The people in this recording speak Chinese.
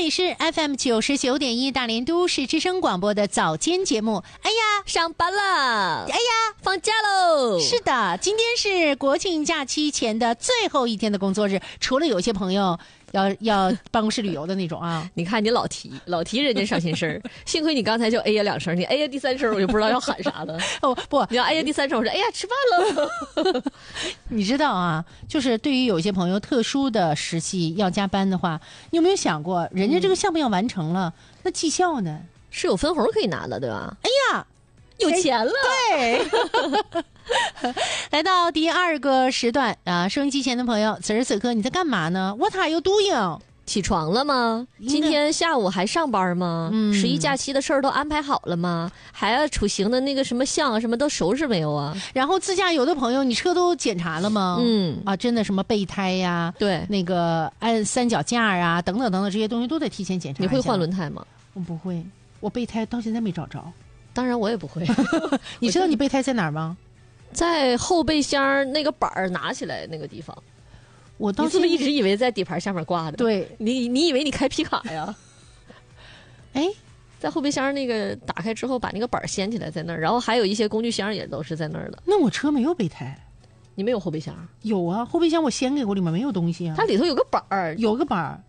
里是 FM99.1大连都市之声广播的早间节目。哎呀， 上班了！ 哎呀， 放假喽！ 是的，今天是国庆假期前的最后一天的工作日，除了有些朋友要办公室旅游的那种啊。 你看你老提人家伤心事儿，幸亏你刚才就哎呀2声，你哎呀第3声我就不知道要喊啥了。 哦不， 你要哎呀第3声，我说哎呀吃饭了。 你知道啊，就是对于有些朋友特殊的时期要加班的话，你有没有想过，人家这个项目要完成了，那绩效呢？ 是有分红可以拿的，对吧？ 哎呀， 有钱了。 对。来到第2个时段啊，收音机前的朋友，此时此刻你在干嘛呢？ What are you doing？ 起床了吗？今天下午还上班吗？11假期的事儿都安排好了吗？还要出行的那个什么项什么都收拾没有啊？ 然后自驾游的朋友，你车都检查了吗？真的什么备胎呀， 对， 那个按三脚架啊，等等等等这些东西都得提前检查一下。 你会换轮胎吗？ 我不会，我备胎到现在没找着。 当然我也不会。 你知道你备胎在哪儿吗？ 在后备箱那个板儿拿起来那个地方。 我到你是不是一直以为在底盘下面挂的？ 对， 你以为你开皮卡呀？ 哎， 在后备箱那个打开之后，把那个板儿掀起来在那儿，然后还有一些工具箱也都是在那儿的。 那我车没有备胎。 你没有后备箱？ 有啊，后备箱我掀开过，里面没有东西啊。 它里头有个板儿， 有个板儿。